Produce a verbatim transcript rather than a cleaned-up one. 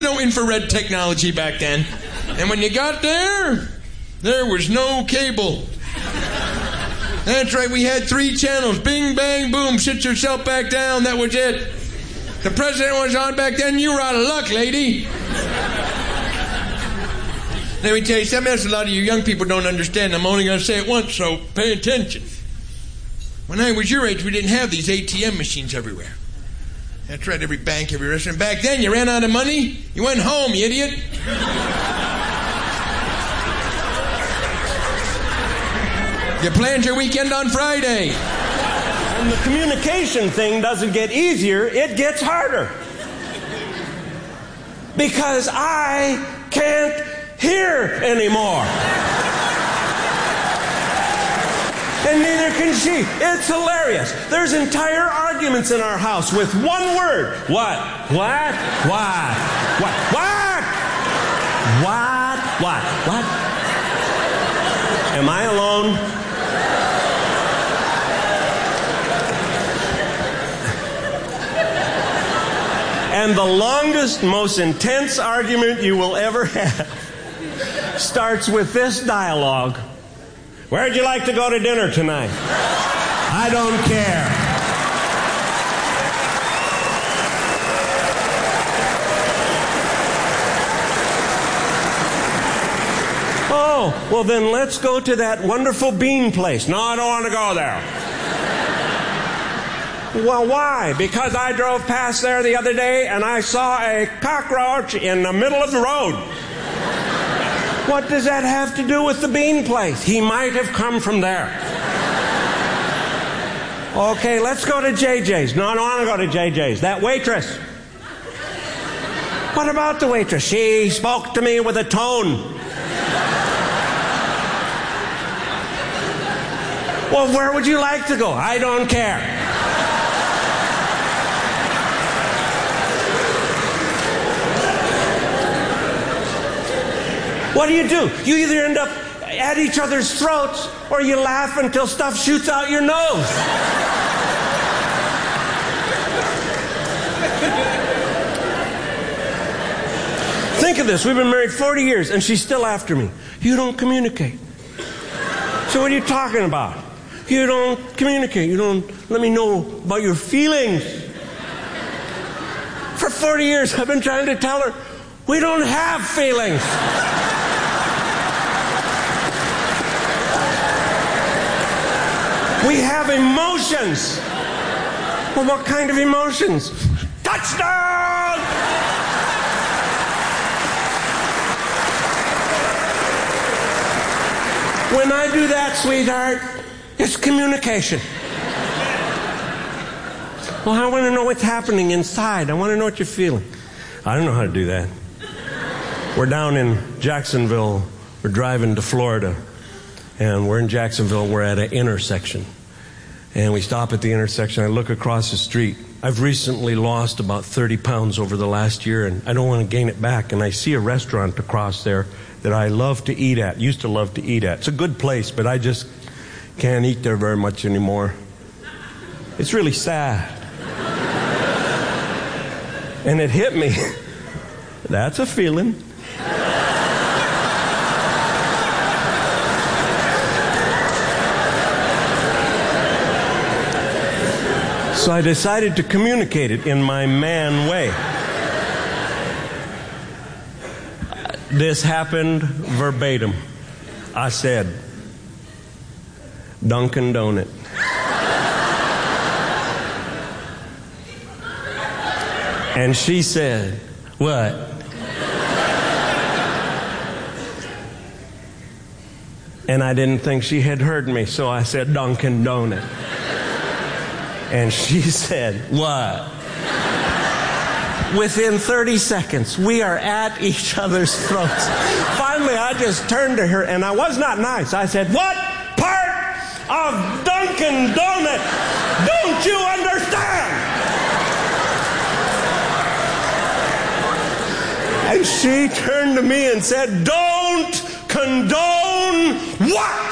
No infrared technology back then. And when you got there, there was no cable. That's right, we had three channels. Bing, bang, boom, sit yourself back down. That was it. The president was on back then. You were out of luck, lady. Let me tell you something else a lot of you young people don't understand. I'm only going to say it once, so pay attention. When I was your age, we didn't have these A T M machines everywhere. That's right, every bank, every restaurant. Back then, you ran out of money, you went home, you idiot. You planned your weekend on Friday. And the communication thing doesn't get easier, it gets harder. Because I can't hear anymore. And neither can she. It's hilarious. There's entire arguments in our house with one word. What? What? What? What? What? What? What? What? Am I alone? And the longest, most intense argument you will ever have starts with this dialogue. Where'd you like to go to dinner tonight? I don't care. Oh, well then let's go to that wonderful bean place. No, I don't want to go there. Well, why? Because I drove past there the other day and I saw a cockroach in the middle of the road. What does that have to do with the bean place? He might have come from there. Okay, let's go to J J's. No, I don't want to go to J J's. That waitress. What about the waitress? She spoke to me with a tone. Well, where would you like to go? I don't care. What do you do? You either end up at each other's throats or you laugh until stuff shoots out your nose. Think of this. We've been married forty years and she's still after me. You don't communicate. So what are you talking about? You don't communicate. You don't let me know about your feelings. For forty years I've been trying to tell her we don't have feelings. We have emotions. Well, what kind of emotions? Touchdown! When I do that, sweetheart, it's communication. Well, I want to know what's happening inside. I want to know what you're feeling. I don't know how to do that. We're down in Jacksonville. We're driving to Florida. And we're in Jacksonville. We're at an intersection. And we stop at the intersection. I look across the street. I've recently lost about thirty pounds over the last year, and I don't want to gain it back. And I see a restaurant across there that I love to eat at, used to love to eat at. It's a good place, but I just can't eat there very much anymore. It's really sad. And it hit me. That's a feeling. So I decided to communicate it in my man way. This happened verbatim. I said, Dunkin' Donut. And she said, what? And I didn't think she had heard me, so I said, Dunkin' Donut. And she said, what? Within thirty seconds, we are at each other's throats. Finally, I just turned to her, and I was not nice. I said, what part of Dunkin' Donut don't you understand? And she turned to me and said, don't condone what?